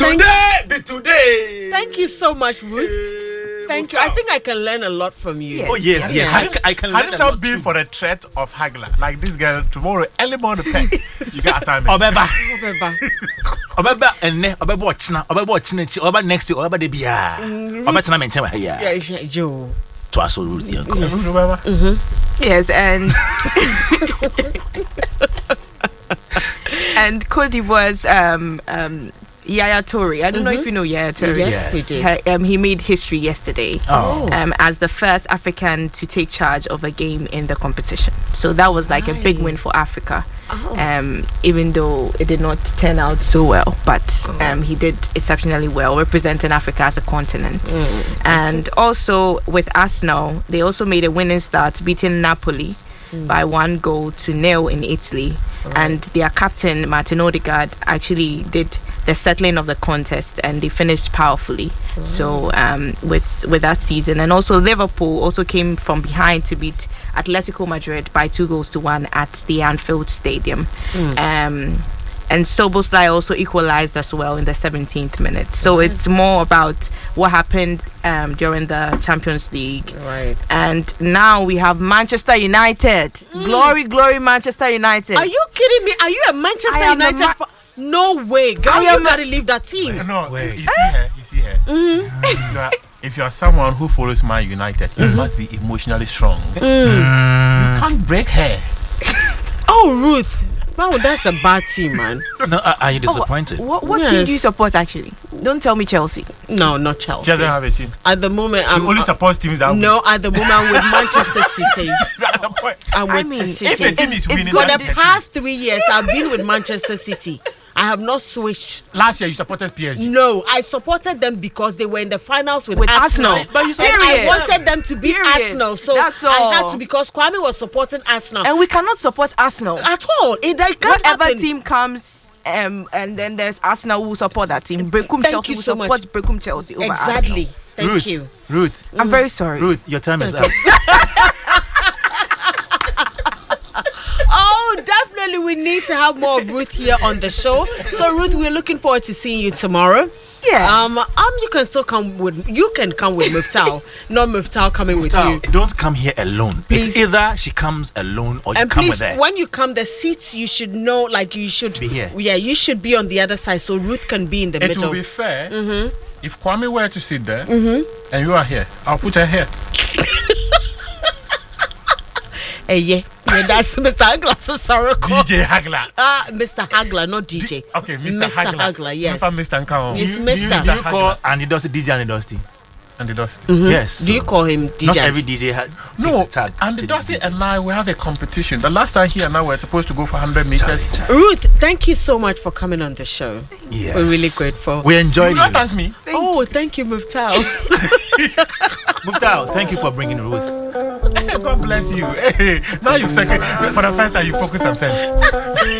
today. Thank you so much, Ruth. Thank you. I think I can learn a lot from you. Oh, yes. I can learn a lot. Hadn't that been for the threat of Hagler, like this girl, tomorrow, early morning, you got assignment. Obeba next year, Oba Debia. Oba Tina Menchema here. Yeah, Joe. To us, Ruth. Yes, and and Cote d'Ivoire's Yaya Toure. I don't know if you know Yaya Toure. Yes, we do. He made history yesterday as the first African to take charge of a game in the competition. So that was like a big win for Africa. Even though it did not turn out so well, but he did exceptionally well, representing Africa as a continent. And also with Arsenal, they also made a winning start, beating Napoli by 1-0 in Italy. And their captain Martin Odegaard actually did the settling of the contest, and they finished powerfully. So with that season, and also Liverpool also came from behind to beat Atletico Madrid by 2-1 at the Anfield Stadium. And Szoboszlai also equalized as well in the 17th minute. So it's more about what happened during the Champions League. Right. And now we have Manchester United. Glory, glory, Manchester United. Are you kidding me? Are you a Manchester United? No way, girl. You gotta leave that team. No, you see her. If you are someone who follows Man United, you must be emotionally strong. You can't break her. Oh, Ruth. Wow, that's a bad team, man. No, are you disappointed? What team do you support, actually? Don't tell me Chelsea. No, not Chelsea. She doesn't have a team. At the moment, She only supports teams that No, at the moment, I'm with Manchester City. I'm with the City. If a team is winning, for the past 3 years, I've been with Manchester City. I have not switched. Last year, you supported PSG. No, I supported them because they were in the finals with Arsenal. But you said I wanted them to beat Arsenal, so that's all. I had to, because Kwame was supporting Arsenal. And we cannot support Arsenal At all. It can't Whatever happen. team comes, and then there's Arsenal who support that team. Brekum Thank Chelsea you will so support much. Brekum Chelsea over Arsenal. Exactly. Thank you. Ruth, I'm very sorry. Ruth, your time is up. Oh, definitely we need to have more of Ruth here on the show. So Ruth, we're looking forward to seeing you tomorrow. Yeah. You can still come with Muftau, not Muftau coming with you. Don't come here alone. Please. It's either she comes alone or you And come please, with her. when you come, the seats you should know, like you should be here. Yeah, you should be on the other side, so Ruth can be in the It middle. will be fair if Kwame were to sit there and you are here. I'll put her here. Hey, yeah, that's Mr. Hagler. Sorry, DJ Hagler. Mr. Hagler, not DJ. Okay, Mr. Hagler. Yes. Mr. Nkao. Yes, You Mr. Do you call Andy Dusty DJ Andy Dusty? Andy Dusty. Yes. Do you call him DJ? Not every DJ has No, tag. Andy Dusty and I will have a competition. The last time he and I were supposed to go for 100 meters. Ruth, thank you so much for coming on the show. Yes. We're really grateful. We enjoyed You you. don't thank me. Thank you, Muftau. Muftau, thank you for bringing Ruth. God bless you. Hey, now you've for the first time you focus some sense.